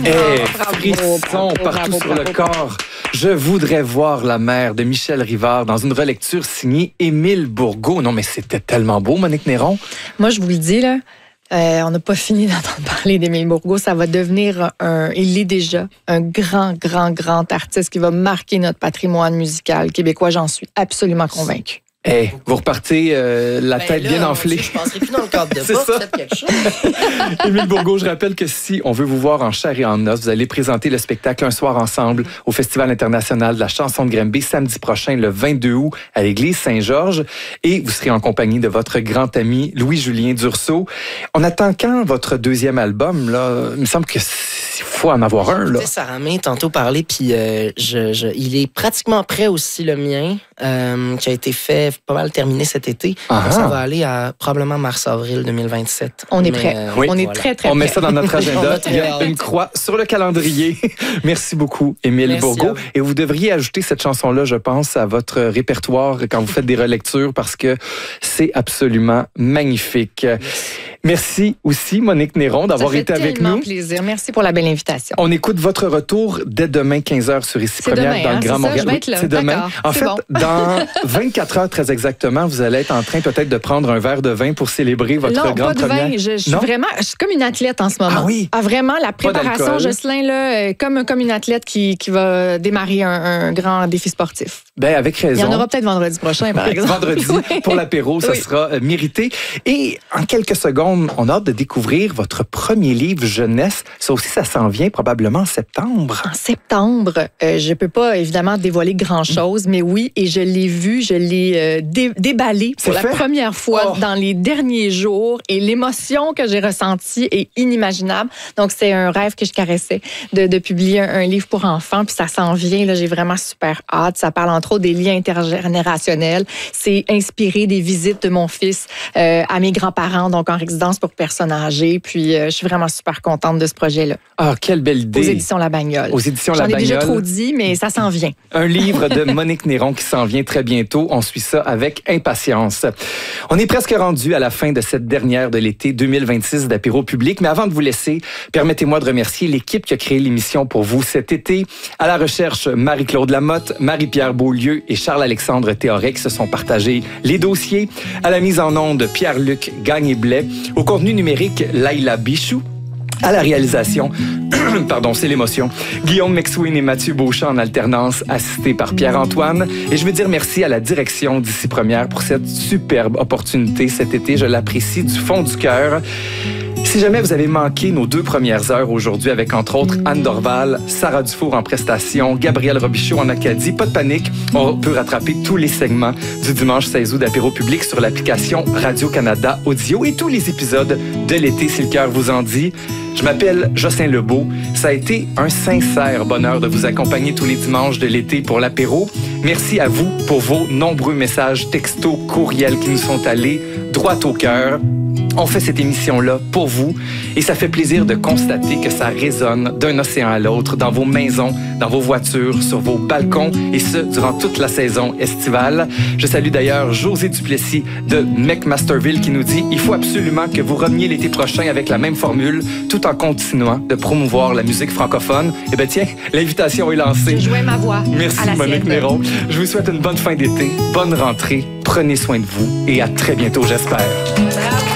Frissons partout sur le corps. Je voudrais voir la mer de Michel Rivard dans une relecture signée Émile Bourgault. Non, mais c'était tellement beau, Monique Néron. Moi, je vous le dis, là, on n'a pas fini d'entendre parler d'Émile Bourgault. Ça va devenir il est déjà un grand artiste qui va marquer notre patrimoine musical québécois. J'en suis absolument convaincue. Vous repartez la tête bien enflée. Je ne penserai plus dans le cadre de pas, faites quelque chose. Émile Bourgault, je rappelle que si on veut vous voir en chair et en os, vous allez présenter le spectacle Un soir ensemble au Festival international de la chanson de Granby samedi prochain, le 22 août, à l'église Saint-Georges. Et vous serez en compagnie de votre grand ami Louis-Julien Dursault. On attend quand votre deuxième album? Là? Il me semble qu'il faut en avoir un. Là. Sarah May tantôt parlé, puis il est pratiquement prêt aussi, le mien, qui a été fait pas mal terminé cet été. Ça va aller à probablement mars-avril 2027. On est prêt. On est très prêt. On met ça dans notre agenda. Il y a une croix sur le calendrier. Merci beaucoup, Émile Bourgault. Et vous devriez ajouter cette chanson-là, je pense, à votre répertoire quand vous faites des relectures parce que c'est absolument magnifique. Merci aussi, Monique Néron, d'avoir été avec nous. Ça fait tellement plaisir. Merci pour la belle invitation. On écoute votre retour dès demain, 15h sur Ici Première, dans le Grand Montréal. Je vais être là. C'est demain. En fait, dans 24 heures très exactement, vous allez être en train peut-être de prendre un verre de vin pour célébrer votre grande première. Non, pas de vin. Je suis comme une athlète en ce moment. Ah oui? Vraiment, la préparation, Jocelyn, là, comme une athlète qui va démarrer un grand défi sportif. Avec raison. Il y en aura peut-être vendredi prochain, par exemple. Vendredi, pour l'apéro, ça sera mérité. Et en quelques secondes, on a hâte de découvrir votre premier livre jeunesse. Ça aussi, ça s'en vient probablement en septembre. En septembre, je ne peux pas évidemment dévoiler grand-chose, mais oui, et je l'ai vu, je l'ai déballé pour la première fois dans les derniers jours et l'émotion que j'ai ressentie est inimaginable. Donc, c'est un rêve que je caressais de publier un livre pour enfants, puis ça s'en vient. Là, j'ai vraiment super hâte. Ça parle entre autres des liens intergénérationnels. C'est inspiré des visites de mon fils à mes grands-parents, donc en résidence pour personnes âgées. Puis, je suis vraiment super contente de ce projet-là. Ah, quelle belle idée. Aux éditions La Bagnole. Aux éditions La Bagnole. J'en ai déjà trop dit, mais ça s'en vient. Un livre de Monique Néron qui s'en vient très bientôt. On suit ça avec impatience. On est presque rendu à la fin de cette dernière de l'été 2026 d'Apéro Public. Mais avant de vous laisser, permettez-moi de remercier l'équipe qui a créé l'émission pour vous cet été. À la recherche, Marie-Claude Lamotte, Marie-Pierre Beaulieu et Charles-Alexandre Théoret qui se sont partagés les dossiers. À la mise en onde, Pierre-Luc Gagné-Blais. Au contenu numérique, Laïla Bichou. À la réalisation, c'est l'émotion, Guillaume McSween et Mathieu Beauchamp en alternance, assistés par Pierre-Antoine. Et je veux dire merci à la direction d'Ici Première pour cette superbe opportunité cet été. Je l'apprécie du fond du cœur. Si jamais vous avez manqué nos 2 premières heures aujourd'hui avec, entre autres, Anne Dorval, Sarah Dufour en prestation, Gabriel Robichaud en Acadie, pas de panique, on peut rattraper tous les segments du dimanche 16 août d'Apéro Public sur l'application Radio-Canada Audio et tous les épisodes de l'été, si le cœur vous en dit. Je m'appelle Jocelyn Lebeau. Ça a été un sincère bonheur de vous accompagner tous les dimanches de l'été pour l'apéro. Merci à vous pour vos nombreux messages textos, courriels qui nous sont allés droit au cœur. On fait cette émission-là pour vous et ça fait plaisir de constater que ça résonne d'un océan à l'autre, dans vos maisons, dans vos voitures, sur vos balcons et ce, durant toute la saison estivale. Je salue d'ailleurs José Duplessis de McMasterville qui nous dit « Il faut absolument que vous reveniez l'été prochain avec la même formule tout en continuant de promouvoir la musique francophone. » Eh bien tiens, l'invitation est lancée. Je jouais ma voix. Merci Monique Néron. Je vous souhaite une bonne fin d'été, bonne rentrée, prenez soin de vous et à très bientôt j'espère.